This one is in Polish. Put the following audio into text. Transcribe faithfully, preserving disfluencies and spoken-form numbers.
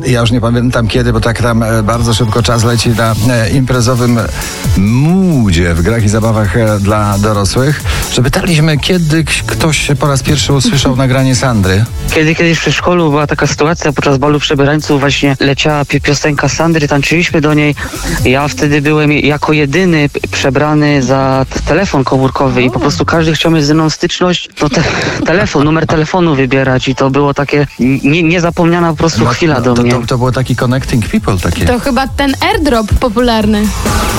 ja już nie pamiętam kiedy, bo tak tam e, bardzo szybko czas leci na e, imprezowym moodzie w grach i zabawach e, dla dorosłych, że pytaliśmy, kiedy k- ktoś po raz pierwszy usłyszał nagranie Sandry. Kiedy kiedyś w przedszkolu była taka sytuacja, podczas balu przebierańców właśnie leciała pi- piosenka Sandry, tańczyliśmy do niej. Ja wtedy byłem jako jedyny p- przebrany za t- telefon komórkowy i po prostu każdy chciał mieć ze mną styczność, no te- telefon, numer telefonu wybierać i to było takie nie- niezapomniana po prostu chwila do to, mnie. to, to było taki connecting people takie. To chyba ten airdrop popularny.